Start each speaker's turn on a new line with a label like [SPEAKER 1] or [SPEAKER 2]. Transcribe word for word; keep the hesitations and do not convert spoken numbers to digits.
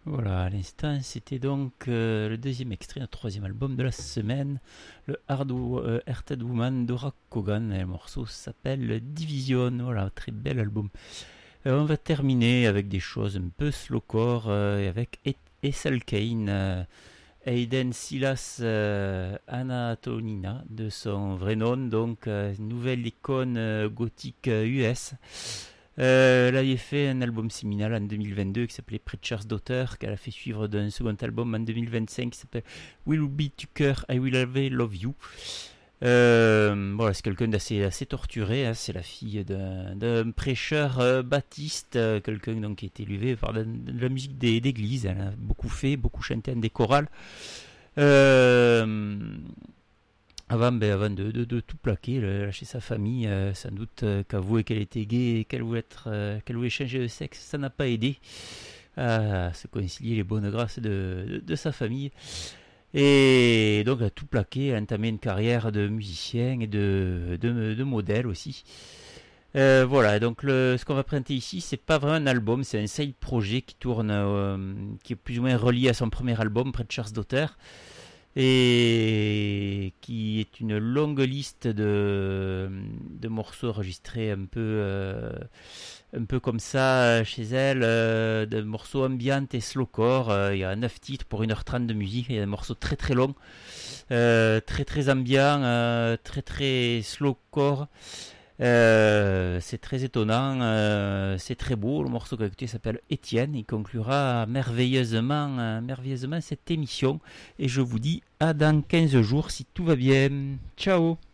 [SPEAKER 1] Voilà, à l'instant, c'était donc euh, le deuxième extrait, le troisième album de la semaine, le Hard euh, Hearted Woman de Rock Kogan. Et le morceau s'appelle Division. Voilà, très bel album. Euh, on va terminer avec des choses un peu slowcore euh, avec Ethel Kane, euh, Aiden Silas euh, Anatonina, de son vrai nom, donc euh, nouvelle icône euh, gothique euh, U S. Euh, elle avait fait un album séminal en deux mille vingt-deux qui s'appelait Preacher's Daughter, qu'elle a fait suivre d'un second album en deux mille vingt-cinq qui s'appelle Will Be Tucker, I Will Always Love You. Euh, voilà, c'est quelqu'un d'assez assez torturé, hein, c'est la fille d'un, d'un prêcheur euh, baptiste, euh, quelqu'un donc qui a été élevé par de, de la musique des, d'église. Elle a beaucoup fait, beaucoup chanté en des chorales. Euh, avant, ben, avant de, de, de tout plaquer, le- lâcher sa famille, euh, sans doute euh, qu'avouer qu'elle était gay et qu'elle voulait, être, euh, qu'elle voulait changer de sexe, ça n'a pas aidé à se concilier les bonnes grâces de, de, de sa famille. Et donc, elle a tout plaqué, elle a entamé une carrière de musicien et de, de, de modèle aussi. Euh, voilà, donc le, ce qu'on va présenter ici, c'est pas vraiment un album, c'est un side projet qui tourne, euh, qui est plus ou moins relié à son premier album, Preacher's Daughter, et qui est une longue liste de, de morceaux enregistrés un peu, euh, un peu comme ça chez elle, euh, de morceaux ambiants et slowcore. Euh, il y a neuf titres pour une heure trente de musique, il y a des morceaux très très longs, euh, très très ambiants, euh, très très slowcore. Euh, c'est très étonnant, euh, c'est très beau. Le morceau qu'on a écouté s'appelle Étienne. Il conclura merveilleusement, euh, merveilleusement cette émission. Et je vous dis à dans quinze jours si tout va bien. Ciao!